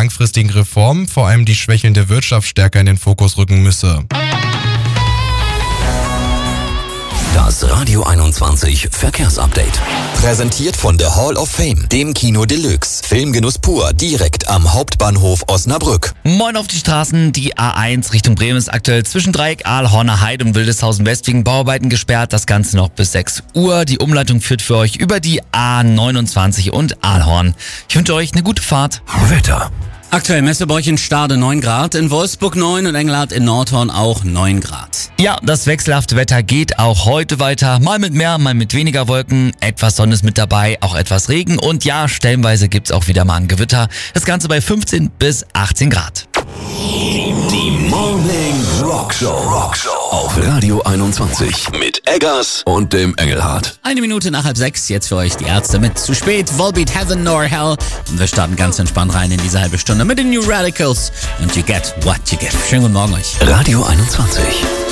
langfristigen Reformen vor allem die schwächelnde Wirtschaft stärker in den Fokus rücken müsse. Das Radio 21 Verkehrsupdate. Präsentiert von der Hall of Fame, dem Kino Deluxe. Filmgenuss pur, direkt am Hauptbahnhof Osnabrück. Moin auf die Straßen. Die A1 Richtung Bremen ist aktuell zwischen Dreieck, Aal, Horner Heide und Wildeshausen West wegen Bauarbeiten gesperrt. Das Ganze noch bis 6 Uhr. Die Umleitung führt für euch über die A29 und Aalhorn. Ich wünsche euch eine gute Fahrt. Wetter. Aktuell Messe bei euch in Stade 9 Grad, in Wolfsburg 9 und Engelhardt in Nordhorn auch 9 Grad. Ja, das wechselhafte Wetter geht auch heute weiter. Mal mit mehr, mal mit weniger Wolken. Etwas Sonne ist mit dabei, auch etwas Regen. Und ja, stellenweise gibt's auch wieder mal ein Gewitter. Das Ganze bei 15 bis 18 Grad. Die Morning Rockshow auf Radio 21 mit Eggers und dem Engelhardt. 1 Minute nach 5:30, jetzt für euch die Ärzte mit Zu spät, Volbeat, Heaven nor Hell. Und wir starten ganz entspannt rein in diese halbe Stunde mit den New Radicals und You Get What You Get. Schönen guten Morgen euch. Radio 21.